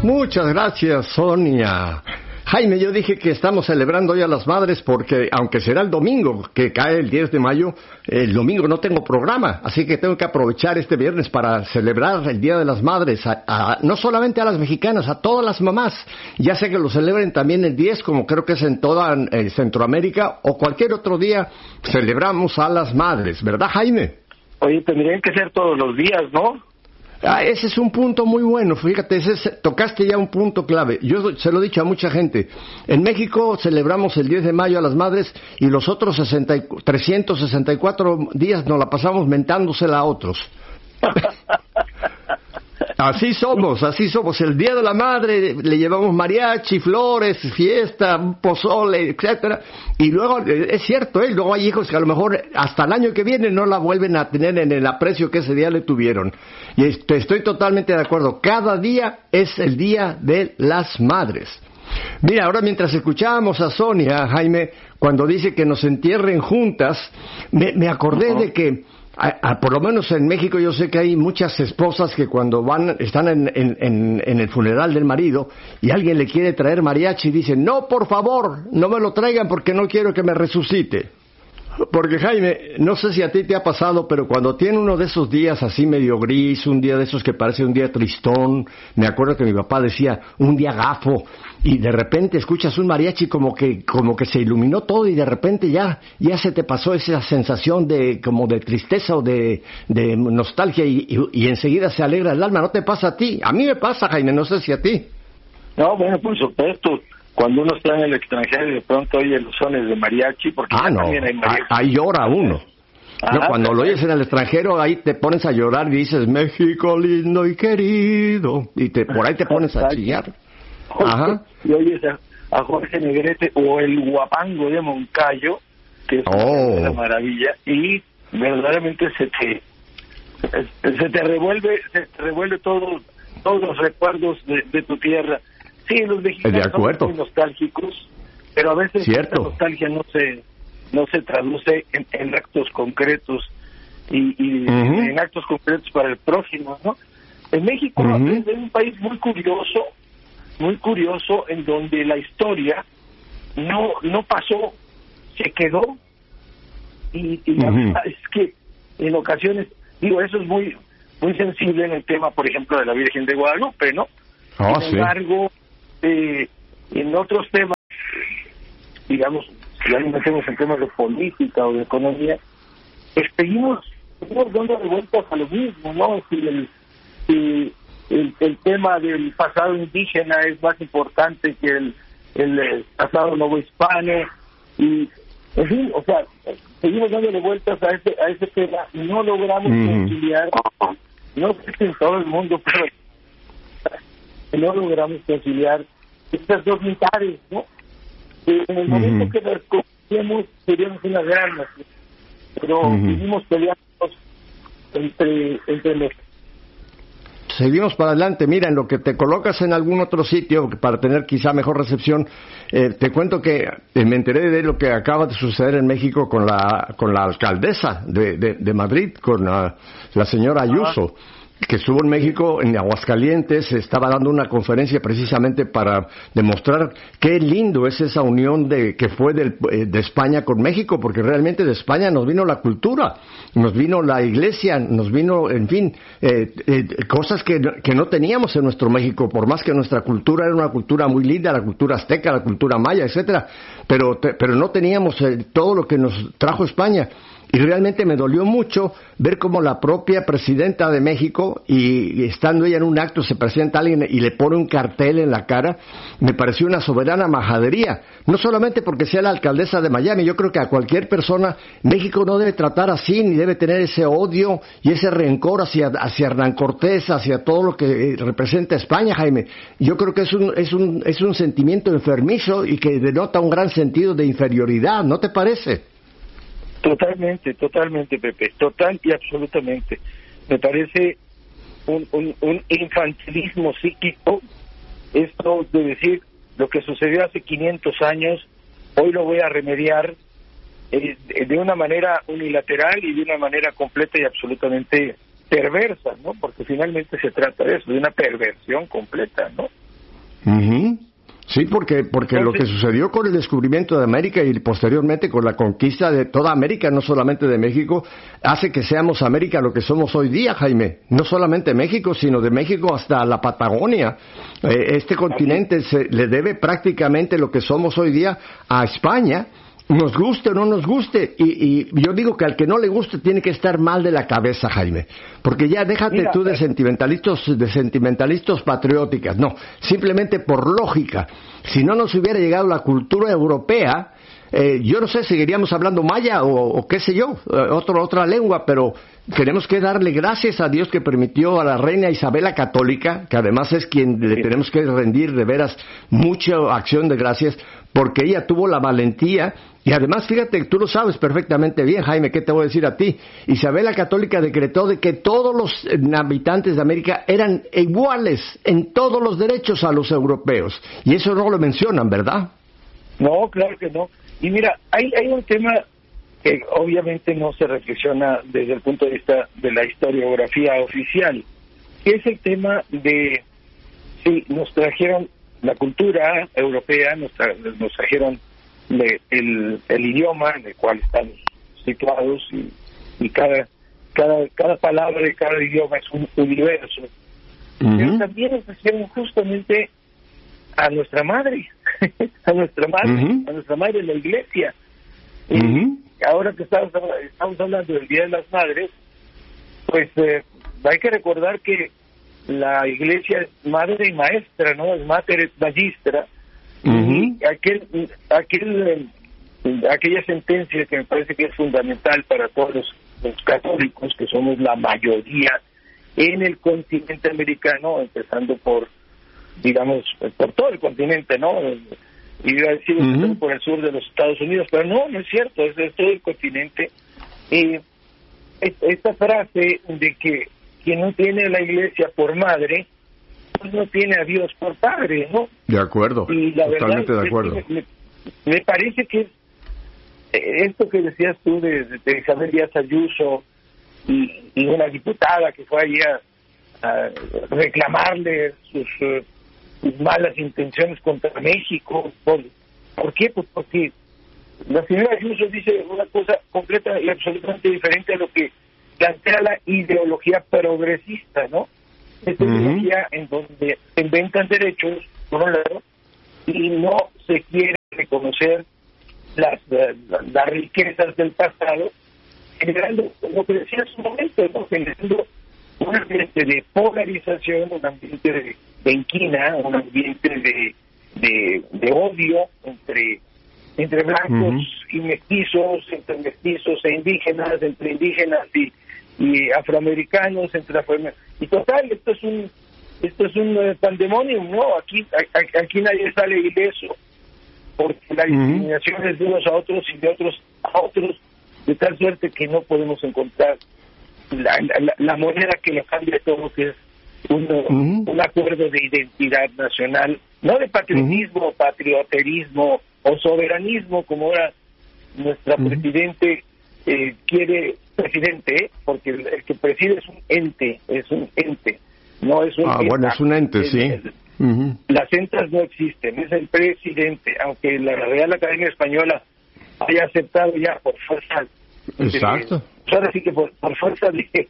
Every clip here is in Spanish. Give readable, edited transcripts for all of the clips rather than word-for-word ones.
Muchas gracias, Sonia. Jaime, yo dije que estamos celebrando hoy a las madres porque, aunque será el domingo, que cae el 10 de mayo, el domingo no tengo programa, así que tengo que aprovechar este viernes para celebrar el Día de las Madres, no solamente a las mexicanas, a todas las mamás. Ya sé que lo celebren también el 10, como creo que es en toda Centroamérica, o cualquier otro día celebramos a las madres, ¿verdad, Jaime? Oye, tendrían que ser todos los días, ¿no? Ese es un punto muy bueno, fíjate, tocaste ya un punto clave. Yo se lo he dicho a mucha gente. En México celebramos el 10 de mayo a las madres y los otros 364 días nos la pasamos mentándosela a otros. Así somos. El Día de la Madre le llevamos mariachi, flores, fiesta, pozole, etcétera. Y luego, es cierto, luego hay hijos que a lo mejor hasta el año que viene no la vuelven a tener en el aprecio que ese día le tuvieron. Y estoy totalmente de acuerdo. Cada día es el Día de las Madres. Mira, ahora mientras escuchábamos a Sonia, Jaime, cuando dice que nos entierren juntas, me acordé de que por lo menos en México yo sé que hay muchas esposas que cuando están en el funeral del marido y alguien le quiere traer mariachi dicen, no, por favor, no me lo traigan porque no quiero que me resucite. Porque, Jaime, no sé si a ti te ha pasado, pero cuando tiene uno de esos días así medio gris, un día de esos que parece un día tristón, me acuerdo que mi papá decía, un día gafo, y de repente escuchas un mariachi como que se iluminó todo y de repente ya se te pasó esa sensación como de tristeza o de nostalgia y enseguida se alegra el alma. ¿No te pasa a ti? A mí me pasa, Jaime, no sé si a ti. No, bueno, por supuesto. Cuando uno está en el extranjero y de pronto oye los sones de mariachi, porque también hay mariachi. Ahí llora uno. No, cuando lo oyes en el extranjero, ahí te pones a llorar y dices, México lindo y querido, y por ahí te pones a chillar. Ajá. Y oyes a Jorge Negrete o el Guapango de Moncayo, que es una maravilla, y verdaderamente se te revuelve todos los recuerdos de tu tierra. Sí, los mexicanos son muy nostálgicos, pero a veces esta nostalgia no se traduce en actos concretos y en actos concretos para el prójimo, ¿no? En México es un país muy curioso en donde la historia no pasó, se quedó y la verdad es que en ocasiones, eso es muy muy sensible en el tema, por ejemplo, de la Virgen de Guadalupe, ¿no? Sin embargo, en otros temas, digamos, si ya nos metemos en temas de política o de economía, seguimos dando de vueltas a lo mismo, ¿no? Si el tema del pasado indígena es más importante que el pasado novohispano, y en fin, o sea, seguimos dándole vueltas a ese tema y no logramos conciliar, no sé si en todo el mundo, pero no logramos conciliar estas dos mitades, ¿no? En el momento que las conciliemos seríamos una gran nación, pero seguimos peleando entre los. Seguimos para adelante. Mira, en lo que te colocas en algún otro sitio para tener quizá mejor recepción, te cuento que me enteré de lo que acaba de suceder en México con la alcaldesa de Madrid, con la señora Ayuso, que estuvo en México, en Aguascalientes, estaba dando una conferencia precisamente para demostrar qué lindo es esa unión que fue de España con México, porque realmente de España nos vino la cultura, nos vino la iglesia, nos vino, en fin, cosas que no teníamos en nuestro México, por más que nuestra cultura era una cultura muy linda, la cultura azteca, la cultura maya, etcétera, pero no teníamos todo lo que nos trajo España. Y realmente me dolió mucho ver cómo la propia presidenta de México, y estando ella en un acto, se presenta a alguien y le pone un cartel en la cara. Me pareció una soberana majadería. No solamente porque sea la alcaldesa de Miami, yo creo que a cualquier persona, México no debe tratar así, ni debe tener ese odio y ese rencor hacia Hernán Cortés, hacia todo lo que representa España, Jaime. Yo creo que es un sentimiento enfermizo y que denota un gran sentido de inferioridad, ¿no te parece? Totalmente, Pepe, total y absolutamente. Me parece un infantilismo psíquico esto de decir lo que sucedió hace 500 años, hoy lo voy a remediar de una manera unilateral y de una manera completa y absolutamente perversa, ¿no? Porque finalmente se trata de eso, de una perversión completa, ¿no? Uh-huh. Sí, porque entonces, lo que sucedió con el descubrimiento de América y posteriormente con la conquista de toda América, no solamente de México, hace que seamos América lo que somos hoy día, Jaime. No solamente México, sino de México hasta la Patagonia. Este continente le debe prácticamente lo que somos hoy día a España, nos guste o no nos guste, y yo digo que al que no le guste tiene que estar mal de la cabeza, Jaime, porque ya déjate tú de sentimentalistas patrióticas, no, simplemente por lógica, si no nos hubiera llegado la cultura europea, yo no sé, seguiríamos hablando maya o qué sé yo, otra lengua, pero tenemos que darle gracias a Dios que permitió a la reina Isabel la Católica, que además es quien le tenemos que rendir de veras mucha acción de gracias, porque ella tuvo la valentía, y además fíjate, tú lo sabes perfectamente bien, Jaime, ¿qué te voy a decir a ti? Isabel la Católica decretó de que todos los habitantes de América eran iguales en todos los derechos a los europeos, y eso no lo mencionan, ¿verdad? No, claro que no. Y mira, hay un tema que obviamente no se reflexiona desde el punto de vista de la historiografía oficial, que es el tema de si nos trajeron la cultura europea, nos trajeron el idioma en el cual estamos situados, y cada palabra de cada idioma es un universo. Uh-huh. Pero también nos trajeron justamente a nuestra madre, a nuestra madre, la Iglesia. Uh-huh. Ahora que estamos hablando del Día de las Madres, pues hay que recordar que la Iglesia es madre y maestra, ¿no? Es mater et magistra. Uh-huh. Y aquella sentencia que me parece que es fundamental para todos los católicos, que somos la mayoría en el continente americano, empezando por, digamos, por todo el continente, ¿no? Y iba a decir uh-huh. por el sur de los Estados Unidos, pero no es cierto, es de todo el continente. Esta frase de que quien no tiene a la Iglesia por madre, pues no tiene a Dios por padre, ¿no? De acuerdo, y la totalmente verdad de acuerdo. Es que me parece que esto que decías tú de Isabel Díaz Ayuso y una diputada que fue allí a reclamarle sus malas intenciones contra México. ¿Por qué? Pues porque la señora Ayuso dice una cosa completa y absolutamente diferente a lo que plantea la ideología progresista, ¿no? Esta ideología en donde se inventan derechos, por un lado, y no se quiere reconocer las riquezas del pasado, generando, lo que decía en su momento, ¿no? Generando un ambiente de polarización, un ambiente de inquina, un ambiente de odio entre blancos y mestizos, entre mestizos e indígenas, entre indígenas y afroamericanos, y total, esto es un pandemonium, ¿no? Aquí nadie sale ileso, porque la discriminación es de unos a otros y de otros a otros, de tal suerte que no podemos encontrar la moneda que lo cambia todo, que es un acuerdo de identidad nacional, no de patriotismo, patrioterismo o soberanismo, como ahora nuestra presidente quiere, porque el que preside es un ente, no es un ente. Bueno, es un ente, sí. Las entas no existen, es el presidente, aunque la Real Academia Española haya aceptado ya por fuerza. Exacto. Ahora sí que por fuerza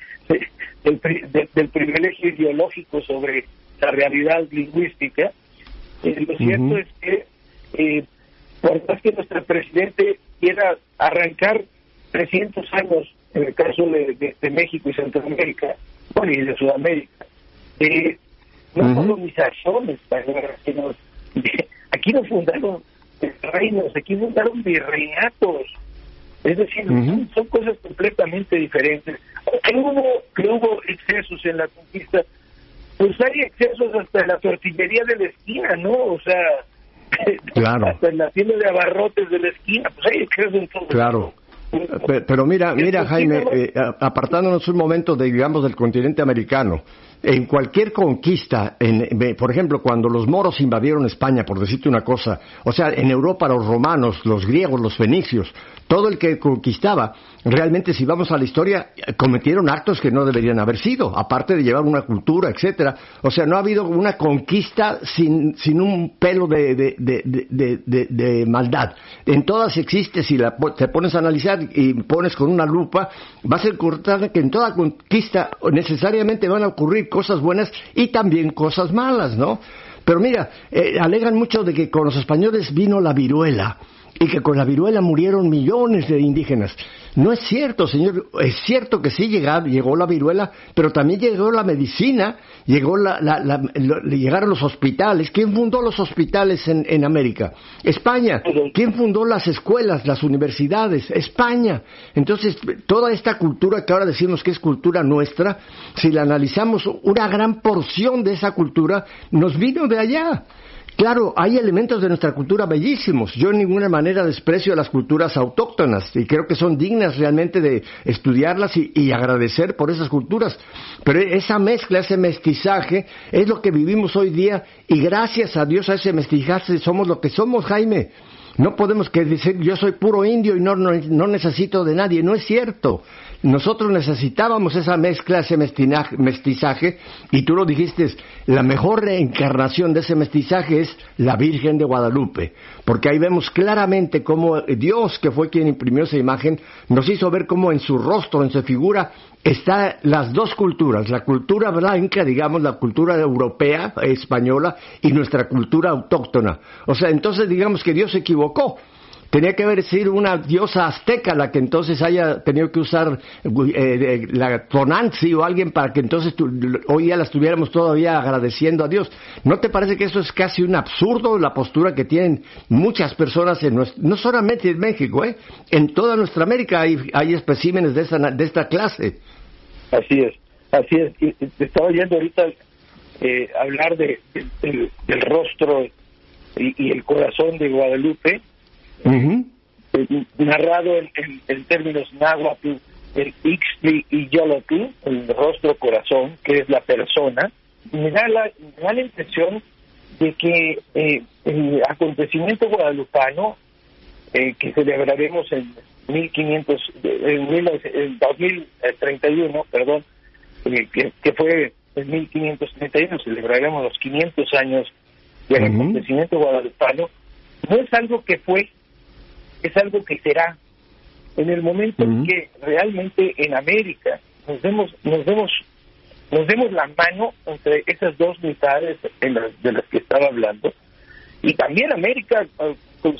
del privilegio ideológico sobre la realidad lingüística, lo cierto es que por más que nuestro presidente quiera arrancar 300 años, en el caso de México y Centroamérica, bueno, y de Sudamérica, no colonización española, sino aquí no fundaron reinos, aquí fundaron virreinatos. Es decir, son cosas completamente diferentes. Que hubo excesos en la conquista, pues hay excesos hasta en la tortillería de la esquina, ¿no? O sea, claro. Hasta en la tienda de abarrotes de la esquina, pues hay excesos en todo. Claro. Pero mira, Jaime, apartándonos un momento de, digamos, del continente americano, en cualquier conquista, por ejemplo, cuando los moros invadieron España, por decirte una cosa, o sea, en Europa los romanos, los griegos, los fenicios, todo el que conquistaba, realmente si vamos a la historia, cometieron actos que no deberían haber sido, aparte de llevar una cultura, etcétera. O sea, no ha habido una conquista sin un pelo de maldad. En todas existe, si te pones a analizar y pones con una lupa, vas a encontrar que en toda conquista necesariamente van a ocurrir cosas buenas y también cosas malas, ¿no? Pero mira, alegan mucho de que con los españoles vino la viruela y que con la viruela murieron millones de indígenas. No es cierto, señor. Es cierto que sí llegó la viruela, pero también llegó la medicina, llegaron los hospitales. ¿Quién fundó los hospitales en América? España. ¿Quién fundó las escuelas, las universidades? España. Entonces, toda esta cultura que ahora decimos que es cultura nuestra, si la analizamos, una gran porción de esa cultura nos vino de allá. Claro, hay elementos de nuestra cultura bellísimos. Yo en ninguna manera desprecio a las culturas autóctonas y creo que son dignas realmente de estudiarlas y agradecer por esas culturas. Pero esa mezcla, ese mestizaje, es lo que vivimos hoy día y gracias a Dios a ese mestizaje somos lo que somos, Jaime. No podemos decir yo soy puro indio y no necesito de nadie. No es cierto. Nosotros necesitábamos esa mezcla, ese mestizaje, y tú lo dijiste, la mejor reencarnación de ese mestizaje es la Virgen de Guadalupe, porque ahí vemos claramente cómo Dios, que fue quien imprimió esa imagen, nos hizo ver cómo en su rostro, en su figura, están las dos culturas, la cultura blanca, digamos, la cultura europea, española, y nuestra cultura autóctona. O sea, entonces digamos que Dios se equivocó. Tenía que haber sido una diosa azteca la que entonces haya tenido que usar la Tonantzin o alguien para que entonces hoy ya la estuviéramos todavía agradeciendo a Dios. ¿No te parece que eso es casi un absurdo, la postura que tienen muchas personas, no solamente en México, en toda nuestra América hay especímenes de esta clase? Así es. Y te estaba oyendo ahorita hablar del rostro y el corazón de Guadalupe. Uh-huh. Narrado en términos náhuatl, el Ixtli y Yolotl, el rostro corazón, que es la persona. Me da la impresión de que el acontecimiento guadalupano que celebraremos en 2031, perdón, que fue en 1531, celebraremos los 500 años del acontecimiento guadalupano. No es algo que fue, es algo que será. En el momento en que realmente en América nos demos la mano entre esas dos mitades de las que estaba hablando, y también América